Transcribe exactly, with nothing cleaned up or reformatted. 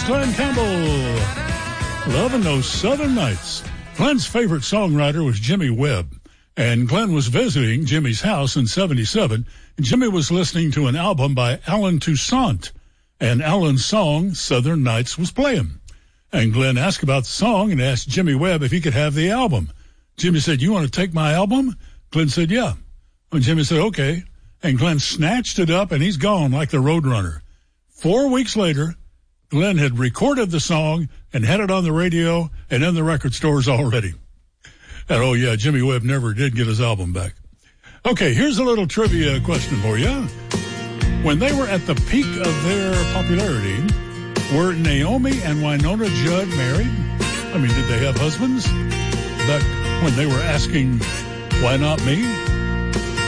Glen Campbell. Loving those Southern Nights. Glen's favorite songwriter was Jimmy Webb, and Glen was visiting Jimmy's house in seventy-seven, and Jimmy was listening to an album by Alan Toussaint, and Alan's song, Southern Nights, was playing. And Glen asked about the song and asked Jimmy Webb if he could have the album. Jimmy said, "You want to take my album?" Glen said, "Yeah." And Jimmy said, "Okay." And Glen snatched it up, and he's gone like the Roadrunner. Four weeks later, Glen had recorded the song and had it on the radio and in the record stores already. And oh, yeah, Jimmy Webb never did get his album back. Okay, here's a little trivia question for you. When they were at the peak of their popularity, were Naomi and Wynonna Judd married? I mean, did they have husbands? Back when they were asking, "Why not me?"